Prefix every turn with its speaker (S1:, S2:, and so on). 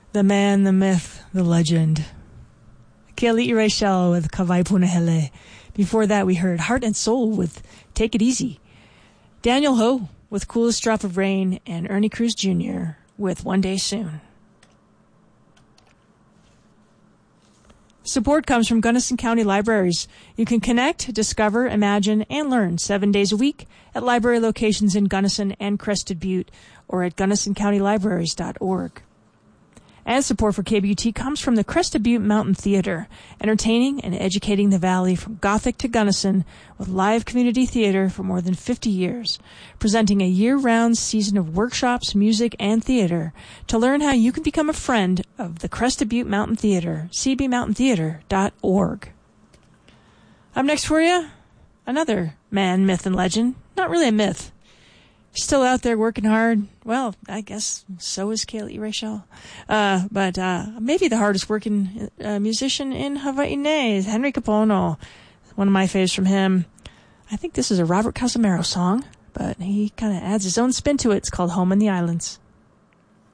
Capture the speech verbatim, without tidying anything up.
S1: The man, the myth, the legend. Kali'i Rachel with Kawai Punahele. Before that, we heard Heart and Soul with Take It Easy. Daniel Ho with Coolest Drop of Rain, and Ernie Cruz Junior with One Day Soon. Support comes from Gunnison County Libraries. You can connect, discover, imagine, and learn seven days a week at library locations in Gunnison and Crested Butte or at gunnison county libraries dot org. And support for K B U T comes from the Crested Butte Mountain Theater, entertaining and educating the valley from Gothic to Gunnison with live community theater for more than fifty years, presenting a year-round season of workshops, music, and theater. To learn how you can become a friend of the Crested Butte Mountain Theater, c b mountain theater dot org. Up next for you, another man, myth, and legend. Not really a myth. Still out there working hard. Well, I guess so is Kali'i Rachel. Uh, but uh, maybe the hardest working uh, musician in Hawaii is Henry Kapono. One of my faves from him. I think this is a Robert Casamaro song, but he kind of adds his own spin to it. It's called Home in the Islands.